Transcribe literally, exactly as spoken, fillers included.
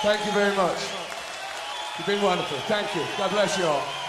Thank you very much. You've been wonderful. Thank you. God bless you all.